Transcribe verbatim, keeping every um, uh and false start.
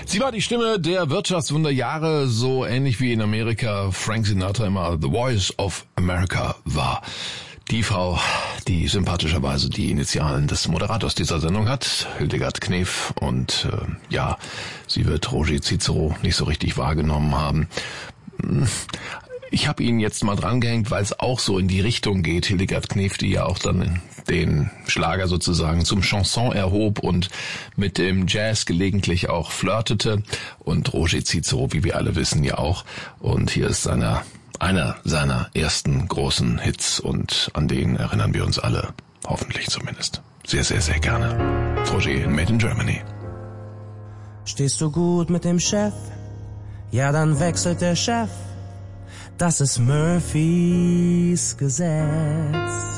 Sie war die Stimme der Wirtschaftswunderjahre, so ähnlich wie in Amerika Frank Sinatra immer The Voice of America war. Die Frau, die sympathischerweise die Initialen des Moderators dieser Sendung hat, Hildegard Knef, und äh, ja, sie wird Roger Cicero nicht so richtig wahrgenommen haben. Ich habe ihn jetzt mal drangehängt, weil es auch so in die Richtung geht. Hildegard Knef, die ja auch dann den Schlager sozusagen zum Chanson erhob und mit dem Jazz gelegentlich auch flirtete. Und Roger Cicero, wie wir alle wissen, ja auch. Und hier ist seiner, einer seiner ersten großen Hits und an den erinnern wir uns alle, hoffentlich zumindest, sehr, sehr, sehr gerne. Roger, Made in Germany. Stehst du gut mit dem Chef? Ja, dann wechselt der Chef. Das ist Murphys Gesetz.